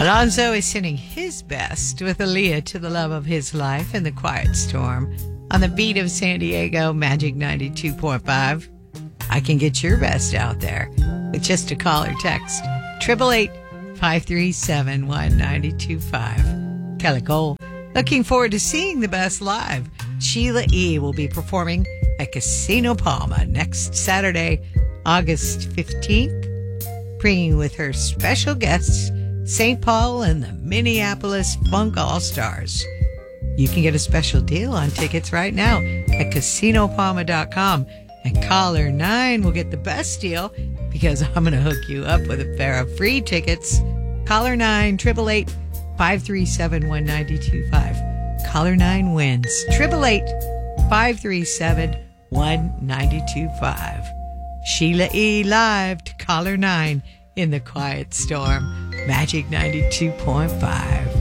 Alonzo is sending his best with Aaliyah to the love of his life in the Quiet Storm on the beat of San Diego Magic 92.5. I can get your best out there with just a call or text. 888-537-1925. Kelly Cole, looking forward to seeing the best live. Sheila E. will be performing at Casino Palma next Saturday, August 15th, bringing with her special guests St. Paul and the Minneapolis Funk All-Stars. You can get a special deal on tickets right now at CasinoPalma.com, and caller 9 will get the best deal because I'm going to hook you up with a pair of free tickets. Caller 9, 888-537-1925. Caller 9 wins. 888-537-1925. Sheila E. live to Caller 9 in the Quiet Storm. Magic 92.5.